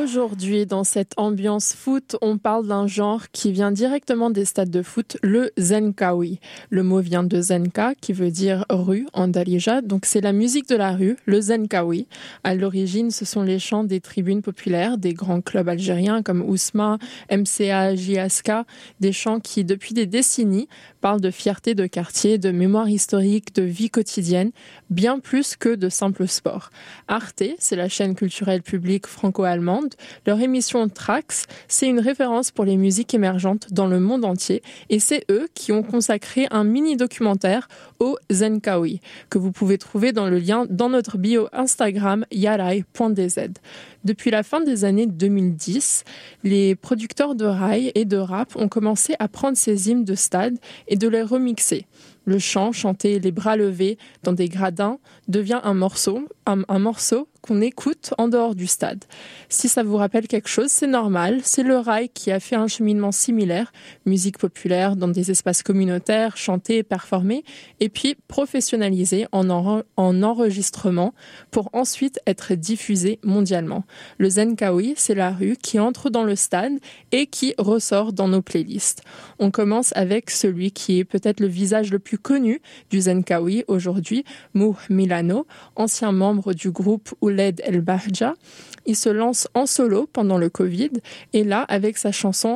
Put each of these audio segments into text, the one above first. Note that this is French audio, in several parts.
Aujourd'hui, dans cette ambiance foot, on parle d'un genre qui vient directement des stades de foot, le Zenkawi. Le mot vient de Zenka, qui veut dire rue en Dalija, donc c'est la musique de la rue, le Zenkawi. À l'origine, ce sont les chants des tribunes populaires, des grands clubs algériens comme Ousma, MCA, JSK, des chants qui, depuis des décennies, parlent de fierté de quartier, de mémoire historique, de vie quotidienne, bien plus que de simple sport. Arte, c'est la chaîne culturelle publique franco-allemande. Leur émission Trax, c'est une référence pour les musiques émergentes dans le monde entier et c'est eux qui ont consacré un mini-documentaire au Zenkawi que vous pouvez trouver dans le lien dans notre bio Instagram yarai.dz. Depuis la fin des années 2010, les producteurs de rail et de rap ont commencé à prendre ces hymnes de stade et de les remixer. Le chant, chanté les bras levés dans des gradins, devient un morceau qu'on écoute en dehors du stade. Si ça vous rappelle quelque chose, c'est normal. C'est le rail qui a fait un cheminement similaire, musique populaire dans des espaces communautaires, chantée, performée, et puis professionnalisée en enregistrement pour ensuite être diffusée mondialement. Le Zenkawi, c'est la rue qui entre dans le stade et qui ressort dans nos playlists. On commence avec celui qui est peut-être le visage le plus connu du Zenkawi aujourd'hui, Mouh Milano, ancien membre du groupe Ouled El Bahja. Il se lance en solo pendant le Covid et là, avec sa chanson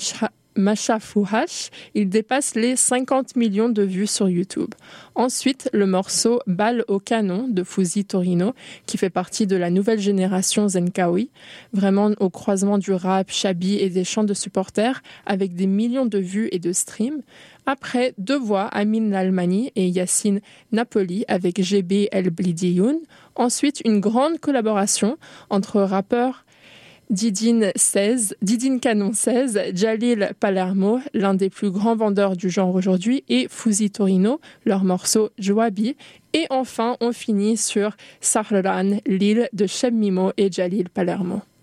Macha Fouhash, il dépasse les 50 millions de vues sur YouTube. Ensuite, le morceau Balle au canon de Fouzi Torino, qui fait partie de la nouvelle génération Zenkawi, vraiment au croisement du rap, shabi et des chants de supporters, avec des millions de vues et de streams. Après, deux voix, Amin Lalmani et Yassine Napoli avec GB El Blidiyoun. Ensuite, une grande collaboration entre rappeurs Didine Canon 16, Jalil Palermo, l'un des plus grands vendeurs du genre aujourd'hui, et Fouzi Torino, leur morceau Jwabi. Et enfin, on finit sur Sahran, l'île de Cheb Mimo et Jalil Palermo.